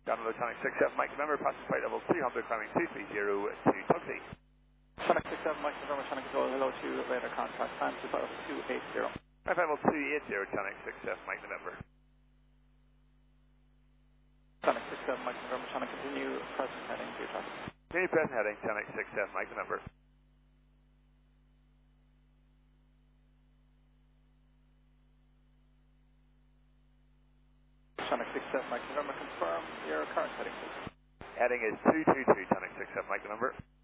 Download Sonic 67, Mike November, passing flight level 300, climbing 230 to Tuxie. Sonic 67, Mike November, Sonic Control, hello to radar contact, time to flight level 280. Flight level 280, Sonic 67, Mike November. Sonic 67, Mike November, Sonic continue, present heading to your traffic. Continue present heading, Sonic 67, Mike November. Sonic 67, Mike November, confirm your current heading, please. Heading is 222, Sonic 67, Mike November.